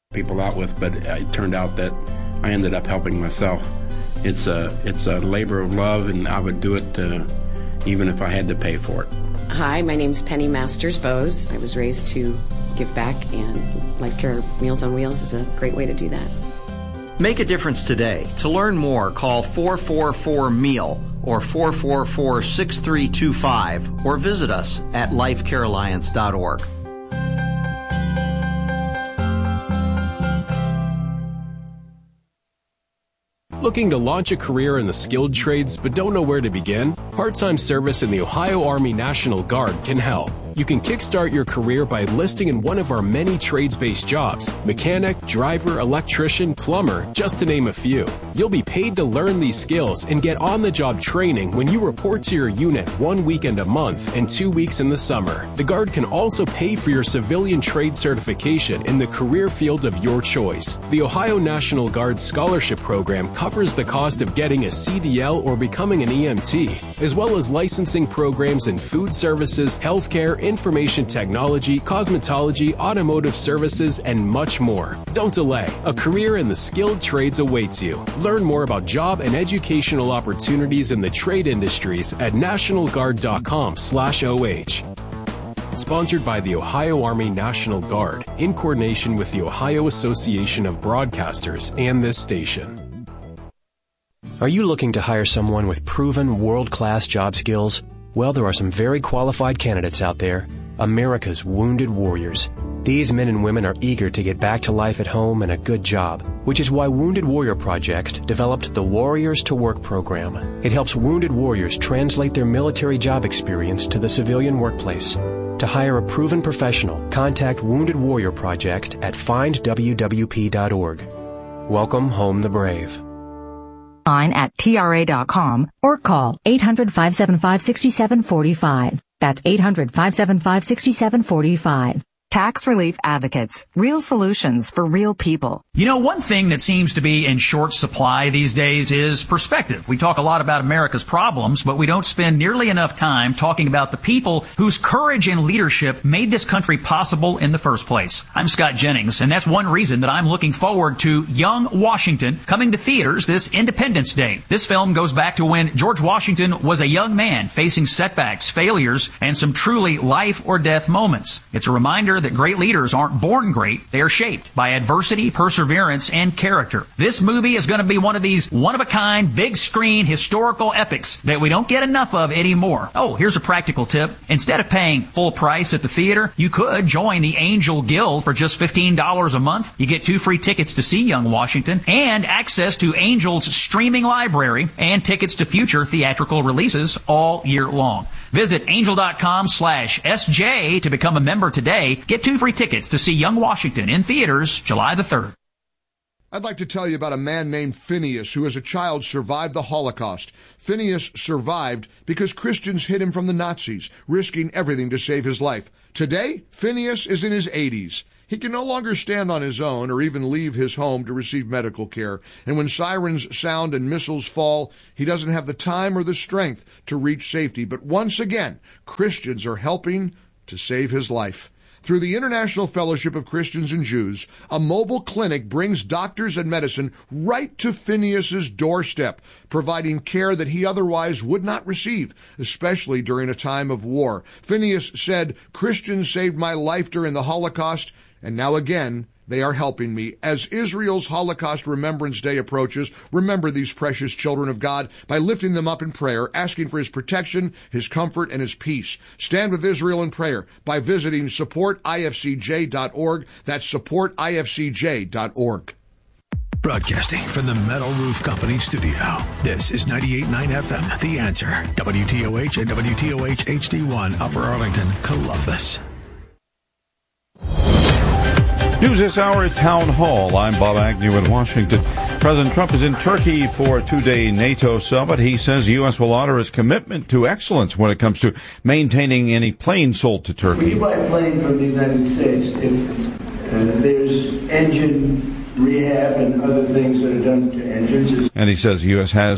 people out with, but it turned out that I ended up helping myself. It's a labor of love, and I would do it even if I had to pay for it. Hi, my name's Penny Masters Bose. I was raised to give back, and Life Care Meals on Wheels is a great way to do that. Make a difference today. To learn more, call 444-MEAL or 444-6325 or visit us at lifecarealliance.org. Looking to launch a career in the skilled trades but don't know where to begin? Part-time service in the Ohio Army National Guard can help. You can kickstart your career by enlisting in one of our many trades-based jobs: mechanic, driver, electrician, plumber, just to name a few. You'll be paid to learn these skills and get on-the-job training when you report to your unit 1 weekend a month and 2 weeks in the summer. The Guard can also pay for your civilian trade certification in the career field of your choice. The Ohio National Guard Scholarship Program covers the cost of getting a CDL or becoming an EMT, as well as licensing programs in food services, healthcare, information technology, cosmetology, automotive services, and much more. Don't delay. A career in the skilled trades awaits you. Learn more about job and educational opportunities in the trade industries at nationalguard.com/OH. Sponsored by the Ohio Army National Guard in coordination with the Ohio Association of Broadcasters and this station. Are you looking to hire someone with proven world-class job skills? Well, there are some very qualified candidates out there. America's wounded warriors. These men and women are eager to get back to life at home and a good job, which is why Wounded Warrior Project developed the Warriors to Work program. It helps wounded warriors translate their military job experience to the civilian workplace. To hire a proven professional, contact Wounded Warrior Project at findwwp.org. Welcome home the brave. At TRA.com or call 800-575-6745. That's 800-575-6745. Tax Relief Advocates. Real solutions for real people. You know, one thing that seems to be in short supply these days is perspective. We talk a lot about America's problems, but we don't spend nearly enough time talking about the people whose courage and leadership made this country possible in the first place. I'm Scott Jennings, and that's one reason that I'm looking forward to Young Washington coming to theaters this Independence Day. This film goes back to when George Washington was a young man facing setbacks, failures, and some truly life or death moments. It's a reminder that great leaders aren't born great, they are shaped by adversity, perseverance, and character. This movie is going to be one of these one-of-a-kind, big-screen historical epics that we don't get enough of anymore. Oh, here's a practical tip. Instead of paying full price at the theater, you could join the Angel Guild for just $15 a month. You get 2 free tickets to see Young Washington and access to Angel's streaming library and tickets to future theatrical releases all year long. Visit angel.com/SJ to become a member today. Get 2 free tickets to see Young Washington in theaters July the 3rd. I'd like to tell you about a man named Phineas who as a child survived the Holocaust. Phineas survived because Christians hid him from the Nazis, risking everything to save his life. Today, Phineas is in his 80s. He can no longer stand on his own or even leave his home to receive medical care. And when sirens sound and missiles fall, he doesn't have the time or the strength to reach safety. But once again, Christians are helping to save his life. Through the International Fellowship of Christians and Jews, a mobile clinic brings doctors and medicine right to Phineas's doorstep, providing care that he otherwise would not receive, especially during a time of war. Phineas said, "Christians saved my life during the Holocaust, and now again, they are helping me." As Israel's Holocaust Remembrance Day approaches, remember these precious children of God by lifting them up in prayer, asking for his protection, his comfort, and his peace. Stand with Israel in prayer by visiting supportifcj.org. That's supportifcj.org. Broadcasting from the Metal Roof Company studio, this is 98.9 FM, The Answer, WTOH and WTOH HD1, Upper Arlington, Columbus. News this hour at Town Hall. I'm Bob Agnew in Washington. President Trump is in Turkey for a 2-day NATO summit. He says the U.S. will honor its commitment to excellence when it comes to maintaining any plane sold to Turkey. When you buy a plane from the United States, if there's engine rehab and other things that are done to engines. And he says the U.S. has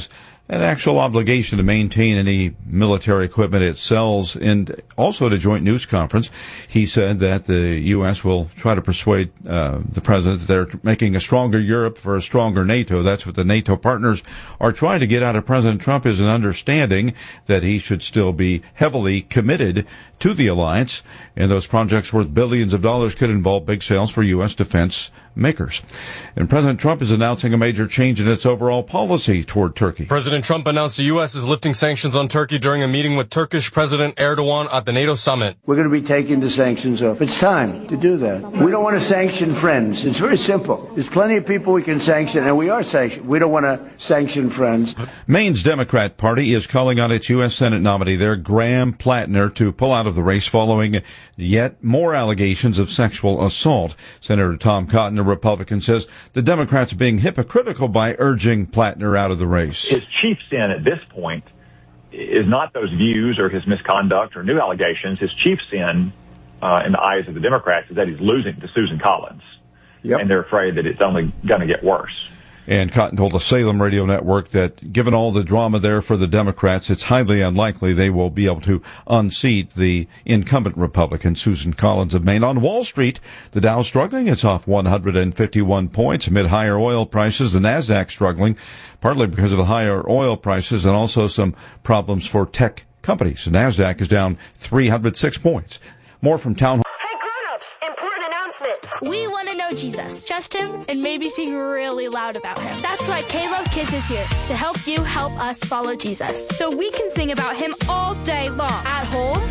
an actual obligation to maintain any military equipment it sells. And also at a joint news conference, he said that the U.S. will try to persuade the president that they're making a stronger Europe for a stronger NATO. That's what the NATO partners are trying to get out of President Trump, is an understanding that he should still be heavily committed to the alliance. And those projects worth billions of dollars could involve big sales for U.S. defense makers. And President Trump is announcing a major change in its overall policy toward Turkey. President Trump announced the U.S. is lifting sanctions on Turkey during a meeting with Turkish President Erdogan at the NATO summit. We're going to be taking the sanctions off. It's time to do that. We don't want to sanction friends. It's very simple. There's plenty of people we can sanction, and we are sanctioned. We don't want to sanction friends. Maine's Democrat Party is calling on its U.S. Senate nominee there, Graham Plattner, to pull out of the race following yet more allegations of sexual assault. Senator Tom Cotton, a Republican, says the Democrats are being hypocritical by urging Plattner out of the race. His chief sin at this point is not those views or his misconduct or new allegations. His chief sin, in the eyes of the Democrats, is that he's losing to Susan Collins. Yep. And they're afraid that it's only going to get worse. And Cotton told the Salem radio network that given all the drama there for the Democrats, it's highly unlikely they will be able to unseat the incumbent Republican, Susan Collins of Maine. On Wall Street, the Dow struggling. It's off 151 points amid higher oil prices. The Nasdaq struggling, partly because of the higher oil prices and also some problems for tech companies. The Nasdaq is down 306 points. More from Town Hall. Important announcement. We want to know Jesus, trust him, and maybe sing really loud about him. That's why K-Love Kids is here to help you help us follow Jesus. So we can sing about him all day long. At home,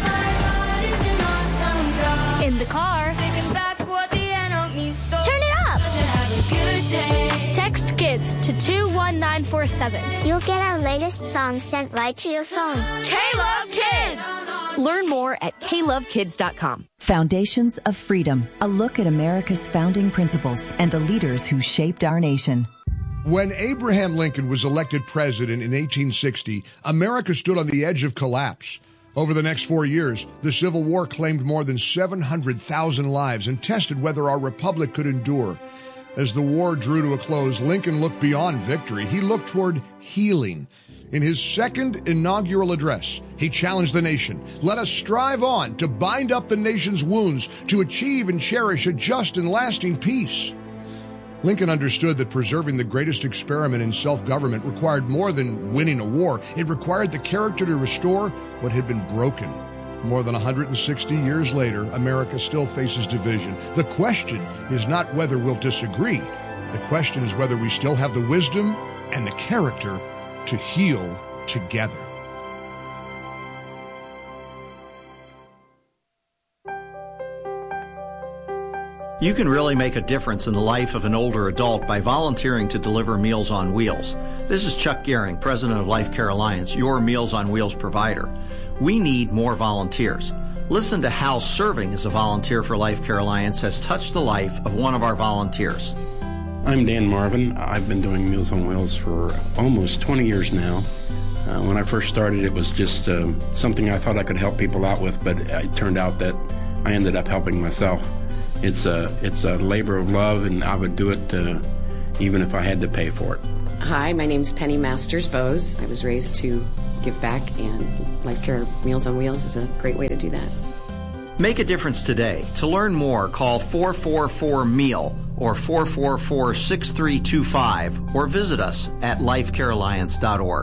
awesome in the car, taking back what the enemy stole. Turn it up. Text KIDS to 21947. You'll get our latest song sent right to your phone. K-Love Kids. Learn more at klovekids.com. Foundations of Freedom, a look at America's founding principles and the leaders who shaped our nation. When Abraham Lincoln was elected president in 1860, America stood on the edge of collapse. Over the next 4 years, the Civil War claimed more than 700,000 lives and tested whether our republic could endure. As the war drew to a close, Lincoln looked beyond victory. He looked toward healing. In his second inaugural address, he challenged the nation. Let us strive on to bind up the nation's wounds, to achieve and cherish a just and lasting peace. Lincoln understood that preserving the greatest experiment in self-government required more than winning a war. It required the character to restore what had been broken. More than 160 years later, America still faces division. The question is not whether we'll disagree. The question is whether we still have the wisdom and the character to heal together. You can really make a difference in the life of an older adult by volunteering to deliver Meals on Wheels. This is Chuck Gehring, president of Life Care Alliance, your Meals on Wheels provider. We need more volunteers. Listen to how serving as a volunteer for Life Care Alliance has touched the life of one of our volunteers. I'm Dan Marvin. I've been doing Meals on Wheels for almost 20 years now. When I first started, it was just something I thought I could help people out with, but it turned out that I ended up helping myself. It's a labor of love, and I would do it even if I had to pay for it. Hi, my name's Penny Masters Bose. I was raised to give back, and Life Care Meals on Wheels is a great way to do that. Make a difference today. To learn more, call 444-MEAL or 444-6325 or visit us at lifecarealliance.org.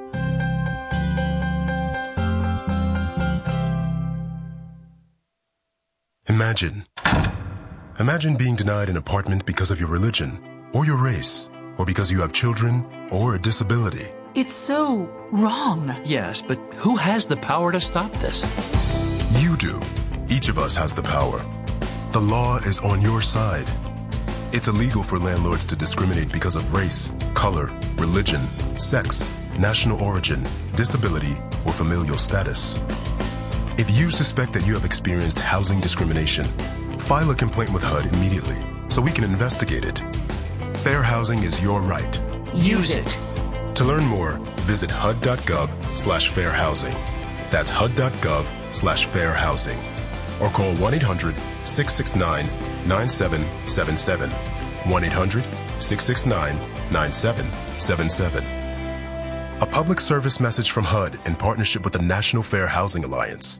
Imagine being denied an apartment because of your religion or your race or because you have children or a disability. It's so wrong. Yes, but who has the power to stop this? You do. Each of us has the power. The law is on your side. It's illegal for landlords to discriminate because of race, color, religion, sex, national origin, disability, or familial status. If you suspect that you have experienced housing discrimination, file a complaint with HUD immediately so we can investigate it. Fair housing is your right. Use it. To learn more, visit hud.gov/fairhousing. That's hud.gov/fairhousing. Or call 1-800-669-9777. 1-800-669-9777. A A public service message from HUD in partnership with the National Fair Housing Alliance.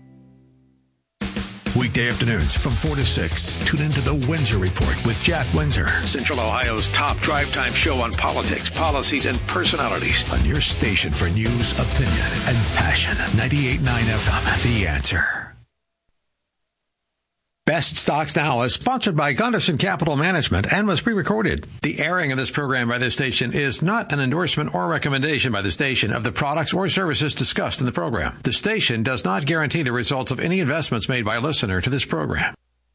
Weekday afternoons from 4 to 6. Tune into the Windsor Report with Jack Windsor. Central Ohio's top drive time show on politics, policies, and personalities. On your station for news, opinion, and passion. 98.9 FM, The Answer. Best Stocks Now is sponsored by Gunderson Capital Management and was pre-recorded. The airing of this program by this station is not an endorsement or recommendation by the station of the products or services discussed in the program. The station does not guarantee the results of any investments made by a listener to this program.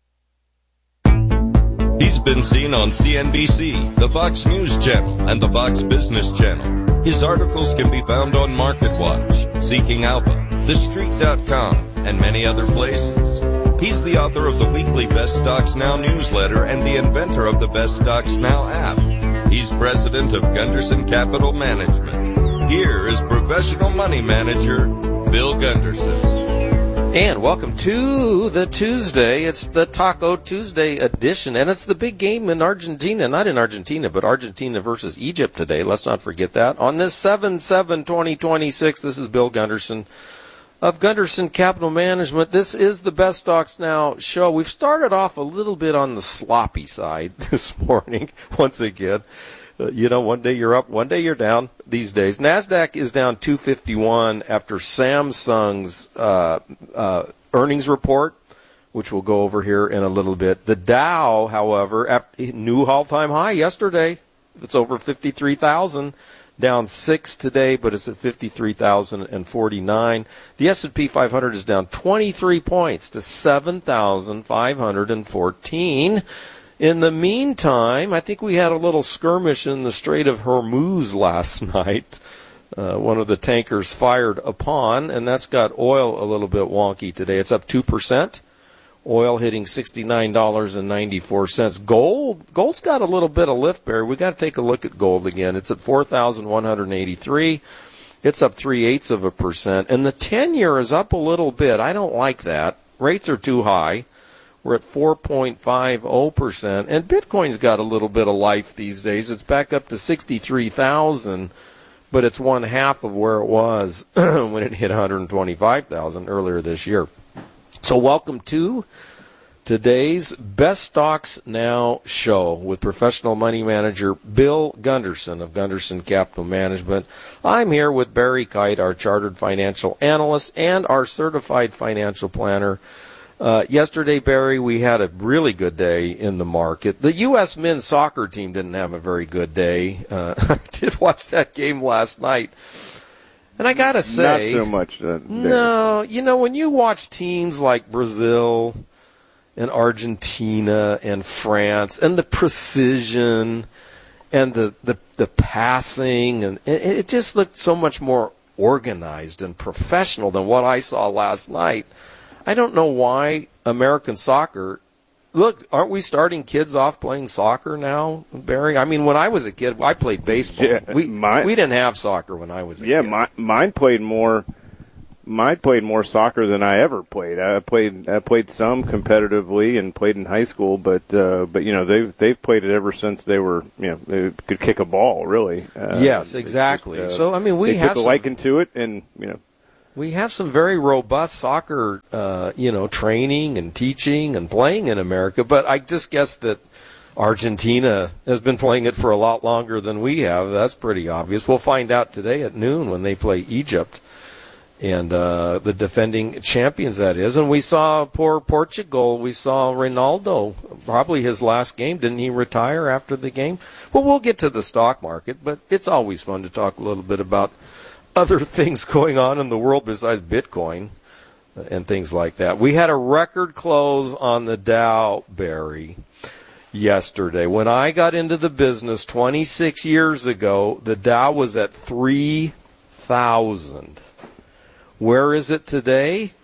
He's been seen on CNBC, the Fox News Channel, and the Fox Business Channel. His articles can be found on MarketWatch, Seeking Alpha, TheStreet.com, and many other places. He's the author of the weekly Best Stocks Now newsletter and the inventor of the Best Stocks Now app. He's president of Gunderson Capital Management. Here is professional money manager Bill Gunderson. And welcome to the Tuesday. It's the Taco Tuesday edition, and it's the big game in Argentina. Not in Argentina, but Argentina versus Egypt today. Let's not forget that. On this 7/7/2026, this is Bill Gunderson of Gunderson Capital Management. This is the Best Stocks Now show. We've started off a little bit on the sloppy side this morning, once again. One day you're up, one day you're down these days. NASDAQ is down 251 after Samsung's earnings report, which we'll go over here in a little bit. The Dow, however, new all-time high yesterday. It's over 53,000. Down 6 today, but it's at 53,049. The S&P 500 is down 23 points to 7,514. In the meantime, I think we had a little skirmish in the Strait of Hormuz last night. One of the tankers fired upon, and that's got oil a little bit wonky today. It's up 2%. Oil hitting $69.94. Gold's got a little bit of lift, Barry. We got to take a look at gold again. It's at 4,183. It's up 0.3%. And the 10-year is up a little bit. I don't like that. Rates are too high. We're at 4.50%. And Bitcoin's got a little bit of life these days. It's back up to 63,000, but it's one half of where it was when it hit 125,000 earlier this year. So welcome to today's Best Stocks Now show with professional money manager Bill Gunderson of Gunderson Capital Management. I'm here with Barry Kite, our chartered financial analyst and our certified financial planner. Yesterday, Barry, we had a really good day in the market. The U.S. men's soccer team didn't have a very good day. I did watch that game last night. And I gotta say, not so much. No, when you watch teams like Brazil and Argentina and France and the precision and the passing, and it just looked so much more organized and professional than what I saw last night. I don't know why American soccer. Look, aren't we starting kids off playing soccer now, Barry? I mean, when I was a kid, I played baseball. Yeah, we didn't have soccer when I was a kid. Yeah, mine played more soccer than I ever played. I played some competitively and played in high school, but they've played it ever since they were they could kick a ball really. Yes, exactly. So I mean, we have took a liking to it, and we have some very robust soccer, training and teaching and playing in America. But I just guess that Argentina has been playing it for a lot longer than we have. That's pretty obvious. We'll find out today at noon when they play Egypt and the defending champions, that is. And we saw poor Portugal. We saw Ronaldo, probably his last game. Didn't he retire after the game? Well, we'll get to the stock market, but it's always fun to talk a little bit about other things going on in the world besides Bitcoin and things like that. We had a record close on the Dow, Barry, yesterday. When I got into the business 26 years ago, the Dow was at 3,000. Where is it today?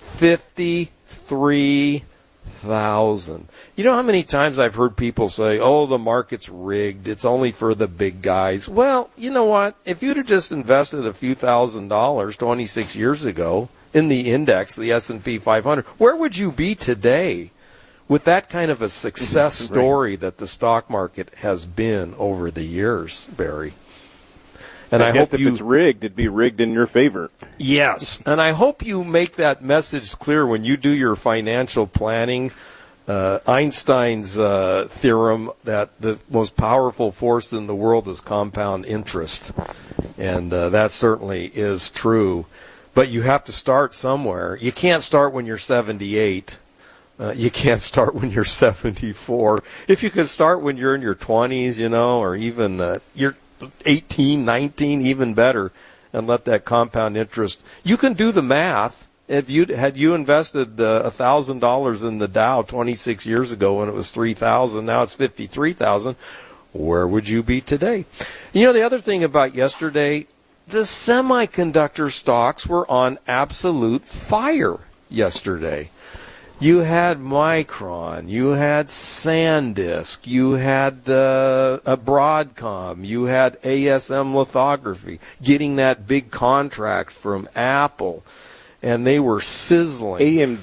53,000. You know how many times I've heard people say, oh, the market's rigged, it's only for the big guys. Well, you know what? If you'd have just invested a few $1,000s 26 years ago in the index, the S&P 500, where would you be today with that kind of a success story that the stock market has been over the years, Barry? And I hope if it's rigged, it'd be rigged in your favor. Yes, and I hope you make that message clear when you do your financial planning. Einstein's theorem that the most powerful force in the world is compound interest, and that certainly is true. But you have to start somewhere. You can't start when you're 78. You can't start when you're 74. If you could start when you're in your 20s, or even you're 18, 19, even better, and let that compound interest. You can do the math. If had you invested $1,000 in the Dow 26 years ago when it was 3,000, now it's 53,000, where would you be today? The other thing about yesterday, the semiconductor stocks were on absolute fire yesterday. You had Micron, you had SanDisk, you had a Broadcom, you had ASM Lithography getting that big contract from Apple, and they were sizzling.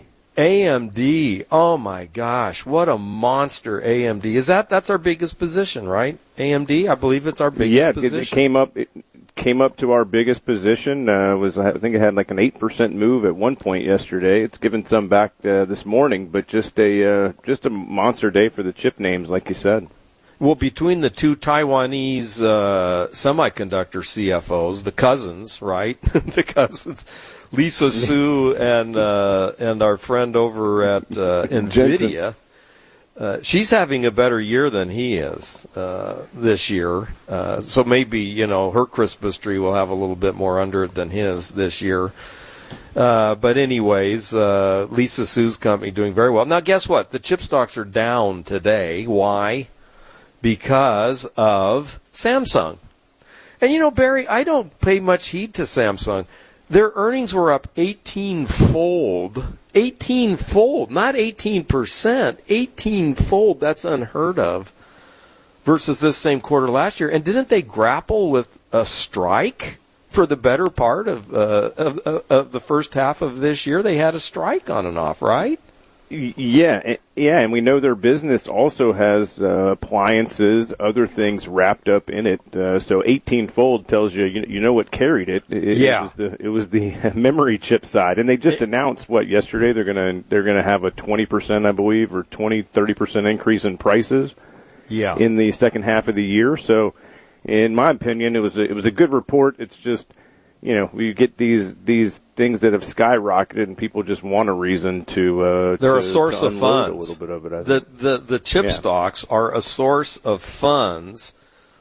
AMD, oh my gosh, what a monster AMD. That's our biggest position, right? AMD, I believe it's our biggest position. It came up to our biggest position. I think it had like an 8% move at one point yesterday. It's given some back this morning, but just a monster day for the chip names, like you said. Well, between the two Taiwanese semiconductor CFOs, the cousins, right? The cousins, Lisa Su and our friend over at NVIDIA. She's having a better year than he is this year. So maybe, her Christmas tree will have a little bit more under it than his this year. But anyways, Lisa Su's company doing very well. Now, guess what? The chip stocks are down today. Why? Because of Samsung. And, Barry, I don't pay much heed to Samsung. Their earnings were up 18-fold. 18-fold, not 18%, 18-fold. That's unheard of versus this same quarter last year. And didn't they grapple with a strike for the better part of the first half of this year? They had a strike on and off, right? Yeah, and we know their business also has appliances, other things wrapped up in it. So 18-fold tells you know what carried it. It was the memory chip side, and they just announced yesterday they're gonna have a 20%, I believe, or 30% increase in prices. Yeah. In the second half of the year. So, in my opinion, it was a good report. It's just, we get these things that have skyrocketed, and people just want a reason to. They're a source of funds. A little bit of it. I think. The chip stocks are a source of funds.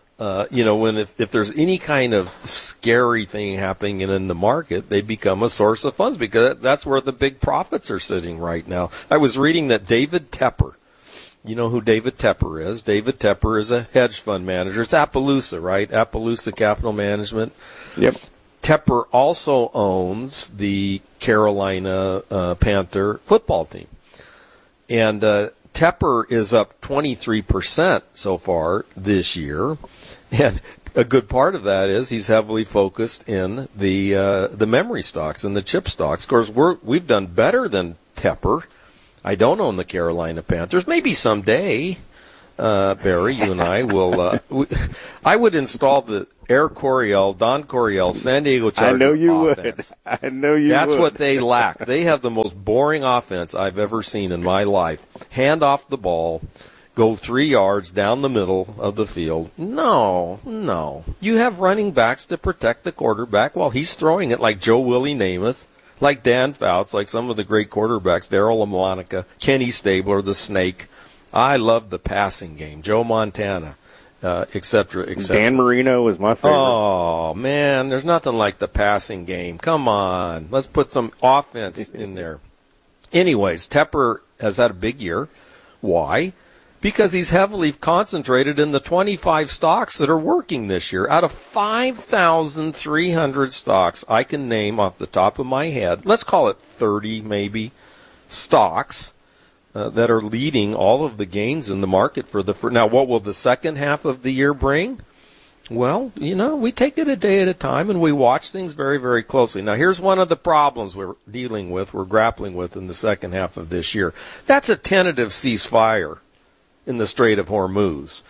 If there's any kind of scary thing happening in the market, they become a source of funds because that's where the big profits are sitting right now. I was reading that David Tepper. You know who David Tepper is? David Tepper is a hedge fund manager. It's Appaloosa, right? Appaloosa Capital Management. Yep. Tepper also owns the Carolina Panther football team. And Tepper is up 23% so far this year. And a good part of that is he's heavily focused in the memory stocks and the chip stocks. Of course, we've done better than Tepper. I don't own the Carolina Panthers. Maybe someday, Barry, you and I will. I would install the Don Coryell, San Diego Chargers. I know you offense. would. I know you That's would. what they lack. They have the most boring offense I've ever seen in my life. Hand off the ball, go 3 yards down the middle of the field. No. You have running backs to protect the quarterback while he's throwing it, like Joe Willie Namath, like Dan Fouts, like some of the great quarterbacks, Darryl LaMonica, Kenny Stabler, the Snake. I love the passing game. Joe Montana, et cetera, et cetera. Dan Marino is my favorite. Oh, man, there's nothing like the passing game. Come on. Let's put some offense in there. Anyways, Tepper has had a big year. Why? Because he's heavily concentrated in the 25 stocks that are working this year. Out of 5,300 stocks I can name off the top of my head, let's call it 30 maybe, stocks that are leading all of the gains in the market now what will the second half of the year bring? Well, we take it a day at a time and we watch things very, very closely. Now, here's one of the problems we're grappling with in the second half of this year. That's a tentative ceasefire in the Strait of Hormuz.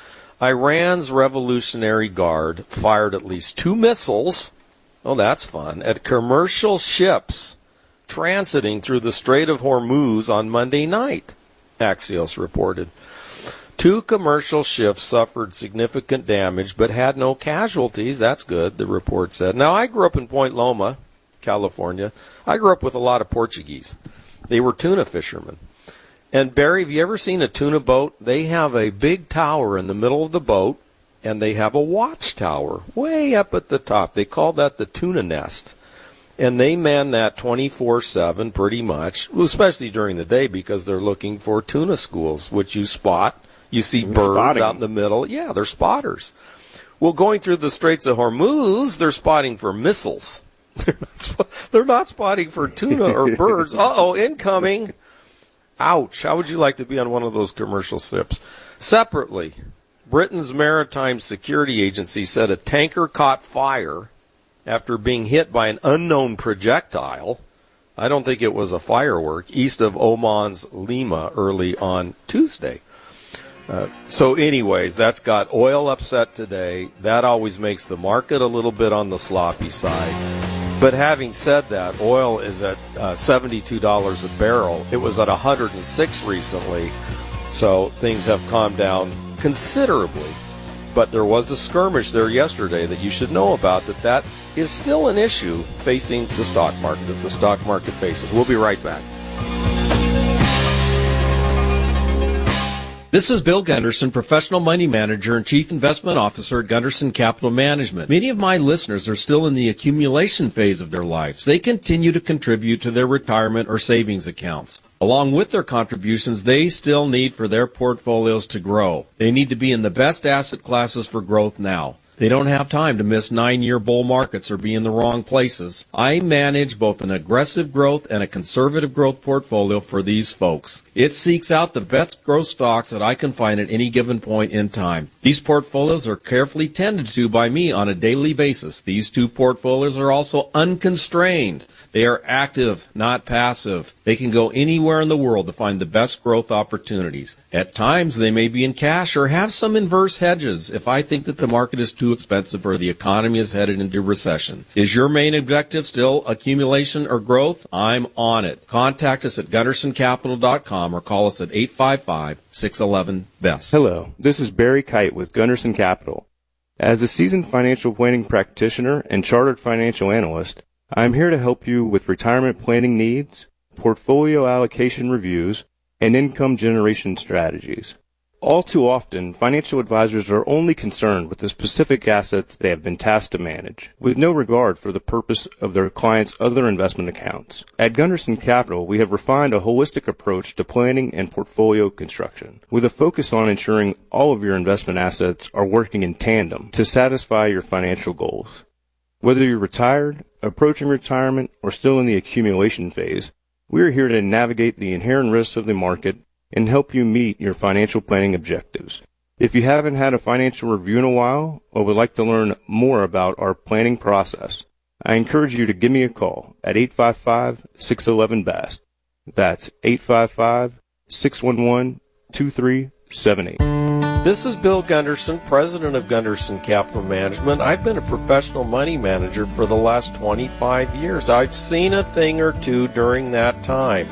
Iran's Revolutionary Guard fired at least 2 missiles, oh that's fun, at commercial ships transiting through the Strait of Hormuz on Monday night, Axios reported. 2 commercial ships suffered significant damage but had no casualties. That's good, the report said. Now, I grew up in Point Loma, California. I grew up with a lot of Portuguese. They were tuna fishermen. And Barry, have you ever seen a tuna boat? They have a big tower in the middle of the boat, and they have a watchtower way up at the top. They call that the tuna nest. And they man that 24/7 pretty much, especially during the day because they're looking for tuna schools, which you spot. You see birds out in the middle. Yeah, they're spotters. Well, going through the Straits of Hormuz, they're spotting for missiles. They're not spotting for tuna or birds. Uh-oh, incoming. Ouch. How would you like to be on one of those commercial ships? Separately, Britain's Maritime Security Agency said a tanker caught fire after being hit by an unknown projectile. I don't think it was a firework, east of Oman's Lima early on Tuesday. So anyways, that's got oil upset today. That always makes the market a little bit on the sloppy side. But having said that, oil is at $72 a barrel. It was at $106 recently, so things have calmed down considerably. But there was a skirmish there yesterday that you should know about, that is still an issue facing the stock market, that the stock market faces. We'll be right back. This is Bill Gunderson, Professional Money Manager and Chief Investment Officer at Gunderson Capital Management. Many of my listeners are still in the accumulation phase of their lives. They continue to contribute to their retirement or savings accounts. Along with their contributions, they still need for their portfolios to grow. They need to be in the best asset classes for growth now. They don't have time to miss 9-year bull markets or be in the wrong places. I manage both an aggressive growth and a conservative growth portfolio for these folks. It seeks out the best growth stocks that I can find at any given point in time. These portfolios are carefully tended to by me on a daily basis. These 2 portfolios are also unconstrained. They are active, not passive. They can go anywhere in the world to find the best growth opportunities. At times, they may be in cash or have some inverse hedges if I think that the market is too expensive or the economy is headed into recession. Is your main objective still accumulation or growth? I'm on it. Contact us at GundersonCapital.com or call us at 855-611-BEST. Hello, this is Barry Kite with Gunderson Capital. As a seasoned financial planning practitioner and chartered financial analyst, I am here to help you with retirement planning needs, portfolio allocation reviews, and income generation strategies. All too often, financial advisors are only concerned with the specific assets they have been tasked to manage, with no regard for the purpose of their clients' other investment accounts. At Gunderson Capital, we have refined a holistic approach to planning and portfolio construction, with a focus on ensuring all of your investment assets are working in tandem to satisfy your financial goals. Whether you're retired, approaching retirement, or still in the accumulation phase, we are here to navigate the inherent risks of the market and help you meet your financial planning objectives. If you haven't had a financial review in a while or would like to learn more about our planning process, I encourage you to give me a call at 855-611-BEST. That's 855-611-2378. This is Bill Gunderson, president of Gunderson Capital Management. I've been a professional money manager for the last 25 years. I've seen a thing or two during that time.